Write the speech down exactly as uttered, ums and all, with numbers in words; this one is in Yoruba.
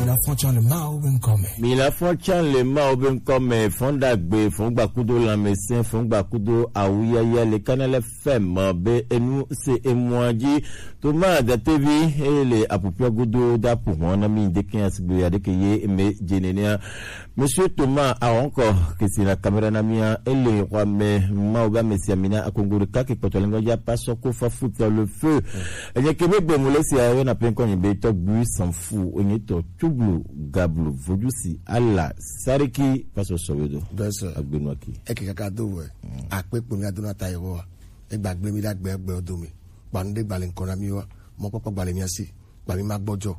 la fonction le ma ou ben comme mi la fonction le ma ou ben comme fonda gbe fongba kudo la médecin fongba kudo awuya ya le canal F M be enu c'est emwaji Thomas da T V et les apopia godo da pour mon ami de quinze gbe de keye me jenenia monsieur Thomas a encore que c'est la caméra namia et le roi mais ma ou ba monsieur Amina akonguru ka ke potolengo ya paso ko fa foot le feu et ya kebe be mo laisser a na pen kon be to bu s'en fout onito tublu gablu vojusi alla sariki paso sowedo besa agbenoki e ke kaka do we apepo mi adona taiwo e gbagbe mi dagbe egbe odo mi pande gbale nkan na mi wa mo popo gbale mi asi gba mi ma gbojo